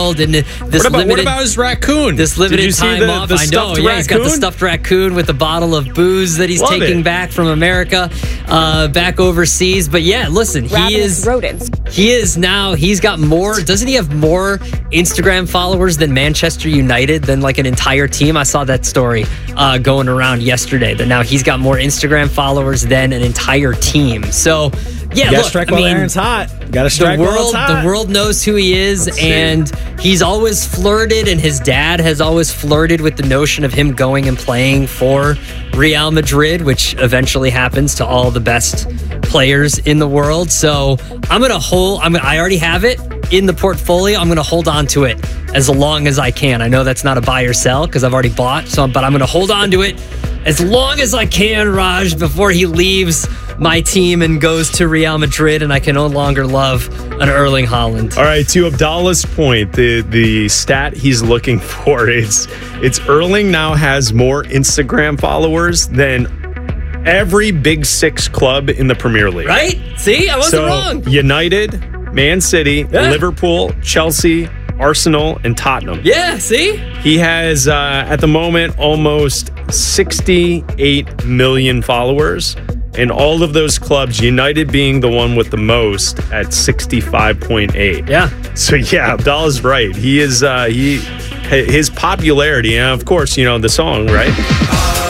world and what about his raccoon? This limited time off. I know. Yeah, he's got the stuffed raccoon with a bottle of booze that he's taking back from America, back overseas. But yeah, listen, rodents. He's got more. Doesn't he have more Instagram followers than Manchester United, than like an entire team? I saw that story going around yesterday, that now he's got more Instagram followers than an entire team. So yeah, look, strike while the iron's hot. Gotta strike while it's hot. The world knows who he is, and he's always flirted, and his dad has always flirted with the notion of him going and playing for Real Madrid, which eventually happens to all the best players in the world. So I already have it in the portfolio. I'm going to hold on to it as long as I can. I know that's not a buy or sell because I've already bought some, but I'm going to hold on to it as long as I can, Raj, before he leaves my team and goes to Real Madrid and I can no longer love an Erling Haaland. All right, to Abdallah's point, the stat he's looking for, it's Erling now has more Instagram followers than every Big Six club in the Premier League. Right? See, I wasn't wrong. United, Man City, Liverpool, Chelsea, Arsenal, and Tottenham. Yeah, see? He has, at the moment, almost 68 million followers. And all of those clubs, United being the one with the most at 65.8. Yeah. So, yeah, Abdallah's right. He is, his popularity, and of course, the song, right?